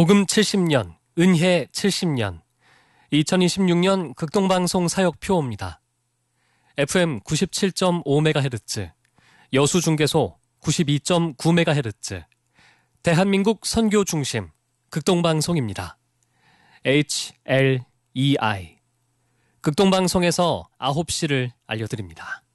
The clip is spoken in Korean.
복음 70년, 은혜 70년, 2026년 극동방송 사역표입니다. FM 97.5MHz, 여수중계소 92.9MHz, 대한민국 선교중심 극동방송입니다. HLEI, 극동방송에서 9시를 알려드립니다.